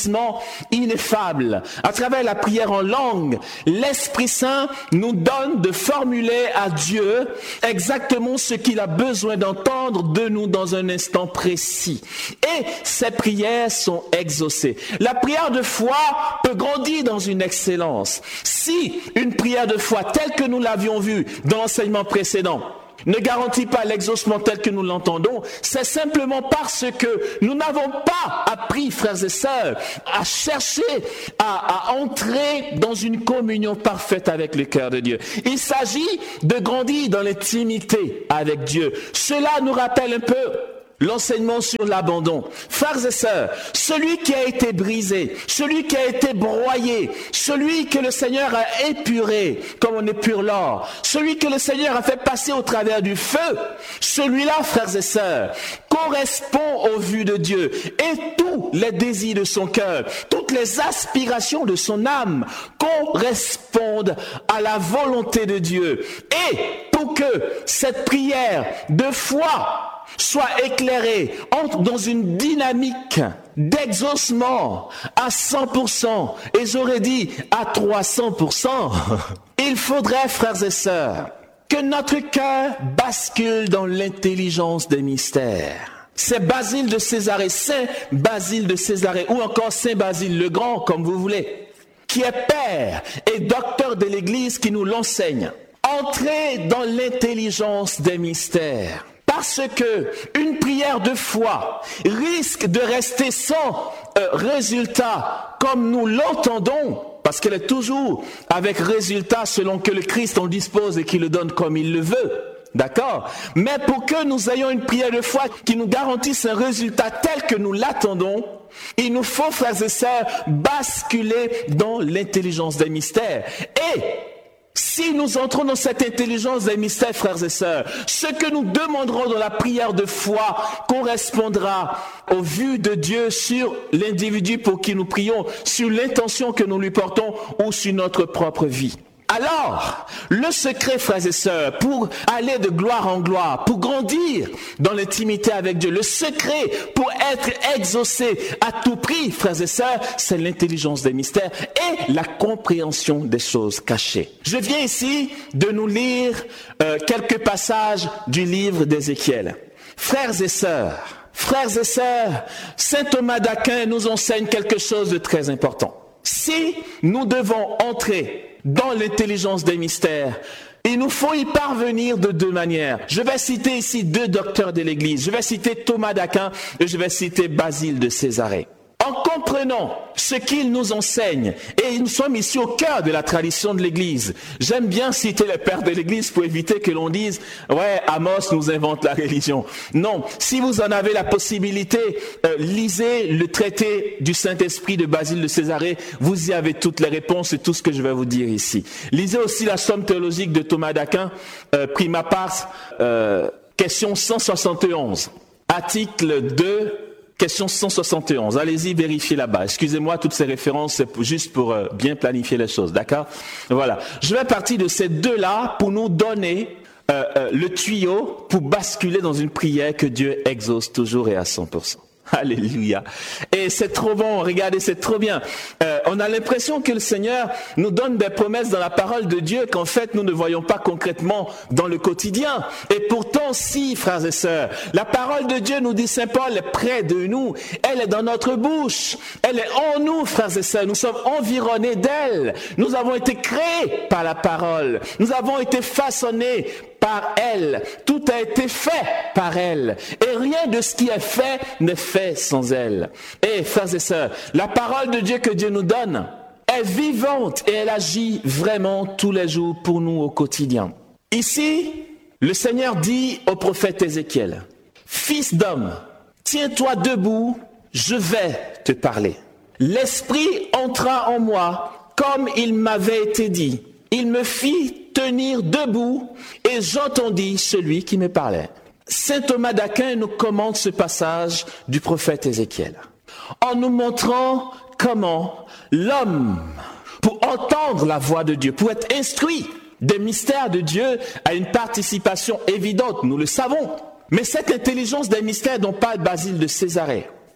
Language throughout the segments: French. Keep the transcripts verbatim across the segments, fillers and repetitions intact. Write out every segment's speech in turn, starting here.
ineffable. À travers la prière en langue, l'Esprit Saint nous donne de formuler à Dieu exactement ce qu'il a besoin d'entendre de nous dans un instant précis. Et ces prières sont exaucées. La prière de foi peut grandir dans une excellence. Si une prière de foi telle que nous l'avions vue dans l'enseignement précédent ne garantit pas l'exaucement tel que nous l'entendons, c'est simplement parce que nous n'avons pas appris, frères et sœurs, à chercher à, à entrer dans une communion parfaite avec le cœur de Dieu. Il s'agit de grandir dans l'intimité avec Dieu. Cela nous rappelle un peu l'enseignement sur l'abandon. Frères et sœurs, celui qui a été brisé, celui qui a été broyé, celui que le Seigneur a épuré, comme on épure l'or, celui que le Seigneur a fait passer au travers du feu, celui-là, frères et sœurs, correspond aux vues de Dieu. Et tous les désirs de son cœur, toutes les aspirations de son âme correspondent à la volonté de Dieu. Et pour que cette prière de foi soit éclairé, entre dans une dynamique d'exaucement à cent pour cent, et j'aurais dit à trois cents pour cent, il faudrait, frères et sœurs, que notre cœur bascule dans l'intelligence des mystères. C'est Basile de Césarée, Saint Basile de Césarée, ou encore Saint Basile le Grand, comme vous voulez, qui est père et docteur de l'Église, qui nous l'enseigne. Entrez dans l'intelligence des mystères. Parce que une prière de foi risque de rester sans euh, résultat comme nous l'entendons, parce qu'elle est toujours avec résultat selon que le Christ en dispose et qu'il le donne comme il le veut. D'accord? Mais pour que nous ayons une prière de foi qui nous garantisse un résultat tel que nous l'attendons, il nous faut, frères et sœurs, basculer dans l'intelligence des mystères. Et si nous entrons dans cette intelligence des mystères, frères et sœurs, ce que nous demanderons dans la prière de foi correspondra aux vues de Dieu sur l'individu pour qui nous prions, sur l'intention que nous lui portons ou sur notre propre vie. Alors, le secret, frères et sœurs, pour aller de gloire en gloire, pour grandir dans l'intimité avec Dieu, le secret pour être exaucé à tout prix, frères et sœurs, c'est l'intelligence des mystères et la compréhension des choses cachées. Je viens ici de nous lire euh, quelques passages du livre d'Ézéchiel. Frères et sœurs, frères et sœurs, saint Thomas d'Aquin nous enseigne quelque chose de très important. Si nous devons entrer dans l'intelligence des mystères, il nous faut y parvenir de deux manières. Je vais citer ici deux docteurs de l'Église. Je vais citer Thomas d'Aquin et je vais citer Basile de Césarée. En comprenant ce qu'ils nous enseignent, et nous sommes ici au cœur de la tradition de l'Église. J'aime bien citer les pères de l'Église pour éviter que l'on dise « Ouais, Amos nous invente la religion ». Non, si vous en avez la possibilité, euh, lisez le traité du Saint-Esprit de Basile de Césarée, vous y avez toutes les réponses et tout ce que je vais vous dire ici. Lisez aussi la somme théologique de Thomas d'Aquin, euh, prima part, euh, question cent soixante et onze, article deux, question cent soixante et onze, allez-y, vérifiez là-bas. Excusez-moi, toutes ces références, c'est juste pour euh, bien planifier les choses, d'accord? Voilà. Je vais partir de ces deux-là pour nous donner euh, euh, le tuyau pour basculer dans une prière que Dieu exauce toujours et à cent pour cent. Alléluia. Et c'est trop bon, regardez, c'est trop bien. Euh, on a l'impression que le Seigneur nous donne des promesses dans la parole de Dieu qu'en fait nous ne voyons pas concrètement dans le quotidien. Et pourtant, si, frères et sœurs, la parole de Dieu, nous dit Saint Paul, est près de nous. Elle est dans notre bouche. Elle est en nous, frères et sœurs. Nous sommes environnés d'elle. Nous avons été créés par la parole. Nous avons été façonnés par elle. Tout a été fait par elle. Et rien de ce qui est fait n'est fait sans elle. Et frères et sœurs, la parole de Dieu que Dieu nous donne est vivante et elle agit vraiment tous les jours pour nous au quotidien. Ici, le Seigneur dit au prophète Ézéchiel, « Fils d'homme, tiens-toi debout, je vais te parler. » L'Esprit entra en moi comme il m'avait été dit. Il me fit tenir debout et j'entendis celui qui me parlait. Saint Thomas d'Aquin nous commente ce passage du prophète Ézéchiel en nous montrant comment l'homme, pour entendre la voix de Dieu, pour être instruit des mystères de Dieu, a une participation évidente, nous le savons. Mais cette intelligence des mystères dont parle Basile de Césarée,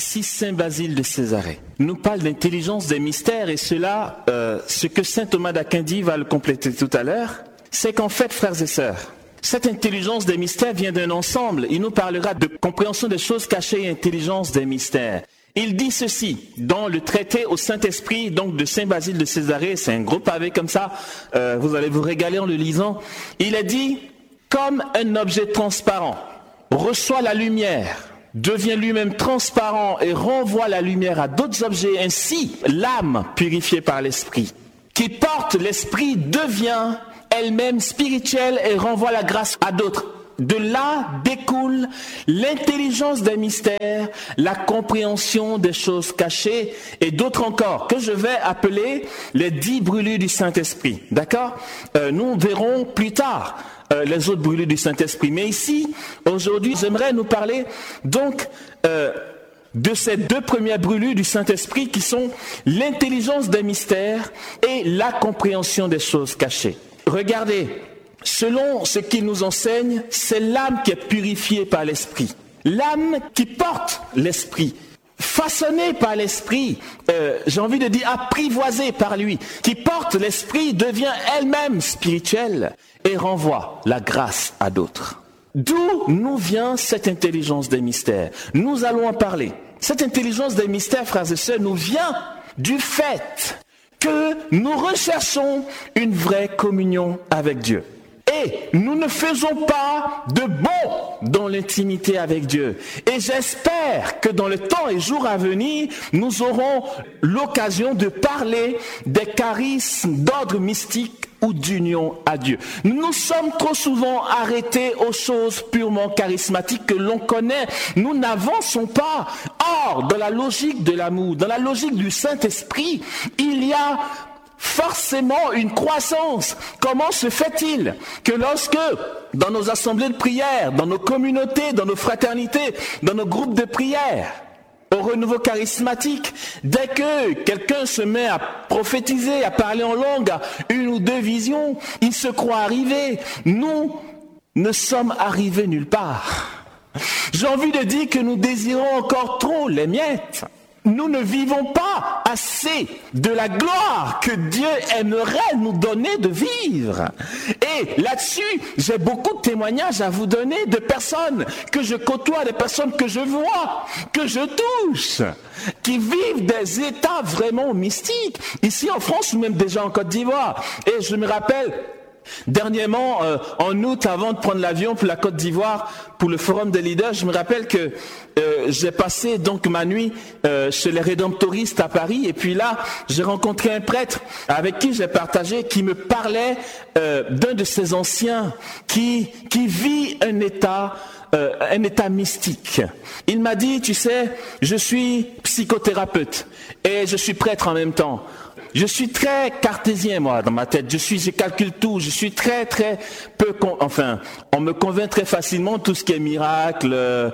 si saint Basile de Césarée nous parle d'intelligence des mystères, et cela, euh, ce que saint Thomas d'Aquin dit va le compléter tout à l'heure, c'est qu'en fait, frères et sœurs, cette intelligence des mystères vient d'un ensemble. Il nous parlera de compréhension des choses cachées et intelligence des mystères. Il dit ceci dans le traité au Saint-Esprit, donc de saint Basile de Césarée, c'est un gros pavé comme ça, euh, vous allez vous régaler en le lisant. Il a dit, comme un objet transparent reçoit la lumière, devient lui-même transparent et renvoie la lumière à d'autres objets, ainsi l'âme purifiée par l'Esprit, qui porte l'Esprit, devient elle-même spirituelle et renvoie la grâce à d'autres. De là découle l'intelligence des mystères, la compréhension des choses cachées et d'autres encore, que je vais appeler les dix brûlures du Saint-Esprit. D'accord ? euh, Nous verrons plus tard euh, les autres brûlures du Saint-Esprit. Mais ici, aujourd'hui, j'aimerais nous parler donc euh, de ces deux premières brûlures du Saint-Esprit qui sont l'intelligence des mystères et la compréhension des choses cachées. Regardez, selon ce qu'il nous enseigne, c'est l'âme qui est purifiée par l'Esprit. L'âme qui porte l'Esprit, façonnée par l'Esprit, euh, j'ai envie de dire apprivoisée par lui, qui porte l'Esprit, devient elle-même spirituelle et renvoie la grâce à d'autres. D'où nous vient cette intelligence des mystères? Nous allons en parler. Cette intelligence des mystères, frères et sœurs, nous vient du fait que nous recherchons une vraie communion avec Dieu. Et nous ne faisons pas de bon dans l'intimité avec Dieu. Et j'espère que dans le temps et jours à venir, nous aurons l'occasion de parler des charismes d'ordre mystique ou d'union à Dieu. Nous sommes trop souvent arrêtés aux choses purement charismatiques que l'on connaît. Nous n'avançons pas. Or, dans la logique de l'amour, dans la logique du Saint-Esprit, il y a forcément une croissance. Comment se fait-il que lorsque, dans nos assemblées de prière, dans nos communautés, dans nos fraternités, dans nos groupes de prière, au renouveau charismatique, dès que quelqu'un se met à prophétiser, à parler en langue, à une ou deux visions, il se croit arrivé. Nous ne sommes arrivés nulle part. J'ai envie de dire que nous désirons encore trop les miettes. Nous ne vivons pas assez de la gloire que Dieu aimerait nous donner de vivre. Et là-dessus, j'ai beaucoup de témoignages à vous donner de personnes que je côtoie, des personnes que je vois, que je touche, qui vivent des états vraiment mystiques, ici en France ou même déjà en Côte d'Ivoire. Et je me rappelle, dernièrement, euh, en août, avant de prendre l'avion pour la Côte d'Ivoire, pour le Forum des leaders, je me rappelle que euh, j'ai passé donc ma nuit euh, chez les Rédemptoristes à Paris, et puis là, j'ai rencontré un prêtre avec qui j'ai partagé, qui me parlait euh, d'un de ces anciens qui, qui vit un état Euh, un état mystique. Il m'a dit, tu sais, je suis psychothérapeute et je suis prêtre en même temps. Je suis très cartésien, moi, dans ma tête. Je suis, je calcule tout. Je suis très, très peu, con... enfin, on me convainc très facilement tout ce qui est miracle, euh,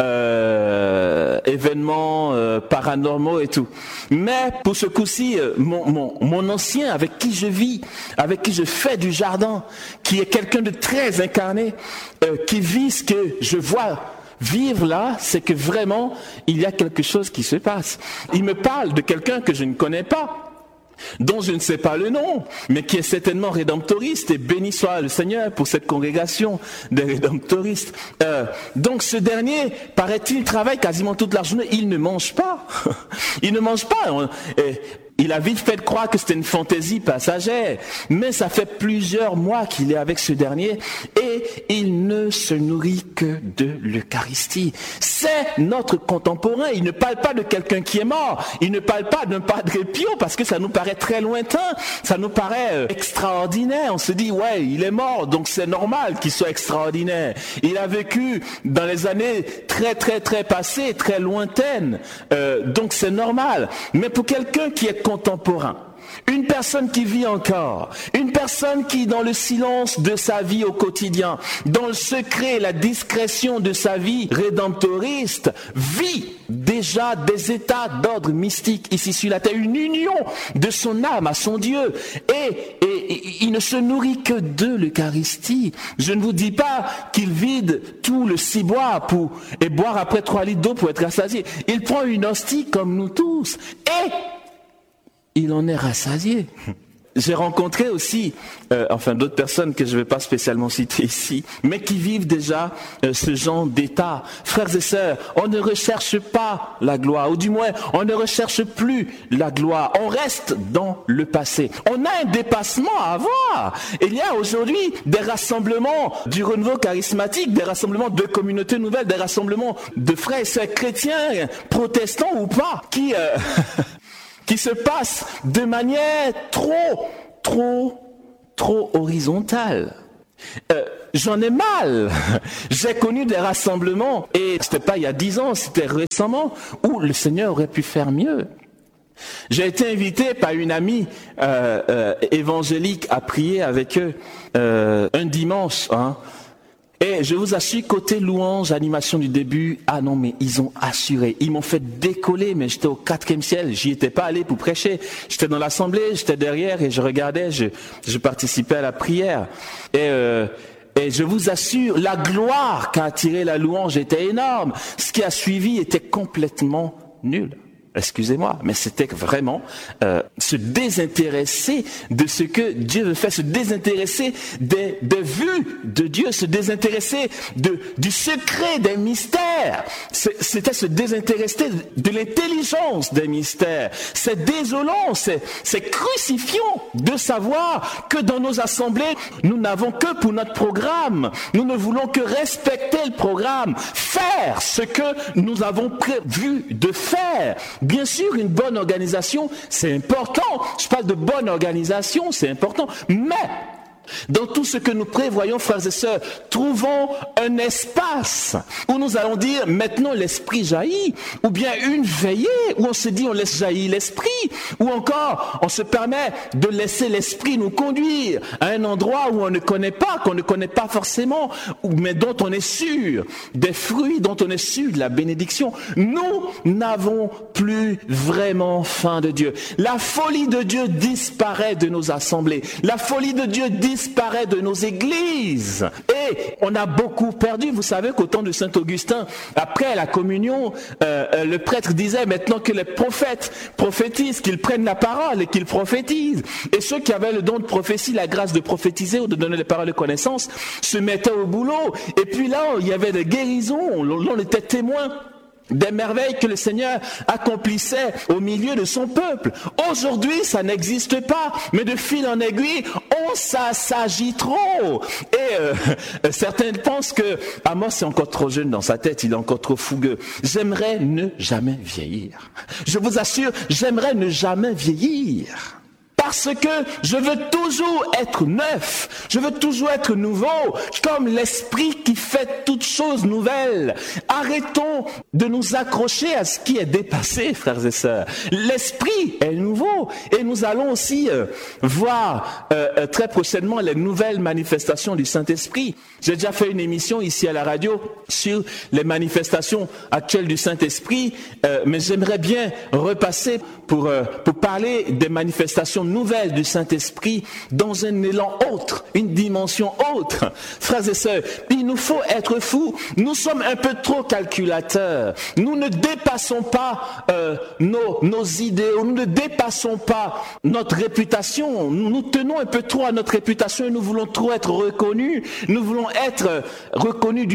euh, événements euh, paranormaux et tout. Mais pour ce coup-ci, euh, mon, mon, mon ancien avec qui je vis, avec qui je fais du jardin, qui est quelqu'un de très incarné, euh, qui vit ce que je vois vivre là, c'est que vraiment, il y a quelque chose qui se passe. Il me parle de quelqu'un que je ne connais pas, dont je ne sais pas le nom, mais qui est certainement rédemptoriste, et béni soit le Seigneur pour cette congrégation des rédemptoristes. Euh, donc ce dernier, paraît-il, travaille quasiment toute la journée, il ne mange pas. Il ne mange pas. On, et, il a vite fait de croire que c'était une fantaisie passagère, mais ça fait plusieurs mois qu'il est avec ce dernier et il ne se nourrit que de l'Eucharistie. C'est notre contemporain, il ne parle pas de quelqu'un qui est mort, il ne parle pas d'un Padre Pio parce que ça nous paraît très lointain, ça nous paraît euh, extraordinaire. On se dit, ouais, il est mort, donc c'est normal qu'il soit extraordinaire. Il a vécu dans les années très très très passées, très lointaines, euh, donc c'est normal. Mais pour quelqu'un qui est contemporain. Une personne qui vit encore, une personne qui, dans le silence de sa vie au quotidien, dans le secret, la discrétion de sa vie rédemptoriste, vit déjà des états d'ordre mystique ici sur la terre, une union de son âme à son Dieu. Et, et, et il ne se nourrit que de l'Eucharistie. Je ne vous dis pas qu'il vide tout le ciboire pour, et boire après trois litres d'eau pour être rassasié. Il prend une hostie comme nous tous. Et il en est rassasié. J'ai rencontré aussi, euh, enfin d'autres personnes que je ne vais pas spécialement citer ici, mais qui vivent déjà euh, ce genre d'état. Frères et sœurs, on ne recherche pas la gloire, ou du moins, on ne recherche plus la gloire. On reste dans le passé. On a un dépassement à avoir. Il y a aujourd'hui des rassemblements du renouveau charismatique, des rassemblements de communautés nouvelles, des rassemblements de frères et sœurs chrétiens, protestants ou pas, qui... Euh, qui se passe de manière trop, trop, trop horizontale. Euh, j'en ai mal. J'ai connu des rassemblements, et c'était pas il y a dix ans, c'était récemment, où le Seigneur aurait pu faire mieux. J'ai été invité par une amie euh, euh, évangélique à prier avec eux euh, un dimanche, hein. Et je vous assure, côté louange, animation du début, ah non mais ils ont assuré, ils m'ont fait décoller, mais j'étais au quatrième ciel, j'y étais pas allé pour prêcher, j'étais dans l'assemblée, j'étais derrière et je regardais, je, je participais à la prière. Et, euh, et je vous assure, la gloire qu'a attiré la louange était énorme, ce qui a suivi était complètement nul. Excusez-moi, mais c'était vraiment euh, se désintéresser de ce que Dieu veut faire, se désintéresser des, des vues de Dieu, se désintéresser de, du secret des mystères. C'était se désintéresser de l'intelligence des mystères. C'est désolant, c'est, c'est crucifiant de savoir que dans nos assemblées, nous n'avons que pour notre programme. Nous ne voulons que respecter le programme, faire ce que nous avons prévu de faire. Bien sûr, une bonne organisation, c'est important. Je parle de bonne organisation, c'est important. Mais dans tout ce que nous prévoyons, frères et sœurs, trouvons un espace où nous allons dire maintenant l'esprit jaillit, ou bien une veillée où on se dit on laisse jaillir l'esprit, ou encore on se permet de laisser l'esprit nous conduire à un endroit où on ne connaît pas, qu'on ne connaît pas forcément, mais dont on est sûr des fruits, dont on est sûr de la bénédiction. Nous n'avons plus vraiment faim de Dieu. La folie de Dieu disparaît de nos assemblées. La folie de Dieu disparaît disparaît de nos églises. Et on a beaucoup perdu. Vous savez qu'au temps de Saint Augustin, après la communion, euh, euh, le prêtre disait maintenant que les prophètes prophétisent, qu'ils prennent la parole et qu'ils prophétisent. Et ceux qui avaient le don de prophétie, la grâce de prophétiser ou de donner les paroles de connaissance, se mettaient au boulot. Et puis là, il y avait des guérisons. On était témoins des merveilles que le Seigneur accomplissait au milieu de son peuple. Aujourd'hui, ça n'existe pas, mais de fil en aiguille, on s'assagit trop. Et euh, certains pensent que Amos est encore trop jeune dans sa tête, il est encore trop fougueux. J'aimerais ne jamais vieillir. Je vous assure, j'aimerais ne jamais vieillir. Parce que je veux toujours être neuf, je veux toujours être nouveau, comme l'esprit qui fait toutes choses nouvelles. Arrêtons de nous accrocher à ce qui est dépassé, frères et sœurs. L'esprit est nouveau et nous allons aussi euh, voir euh, très prochainement les nouvelles manifestations du Saint-Esprit. J'ai déjà fait une émission ici à la radio sur les manifestations actuelles du Saint-Esprit, euh, mais j'aimerais bien repasser pour, euh, pour parler des manifestations nouvelle du Saint-Esprit dans un élan autre, une dimension autre. Frères et sœurs, il nous faut être fous. Nous sommes un peu trop calculateurs. Nous ne dépassons pas euh, nos, nos idéaux. Nous ne dépassons pas notre réputation. Nous, nous tenons un peu trop à notre réputation et nous voulons trop être reconnus. Nous voulons être reconnus du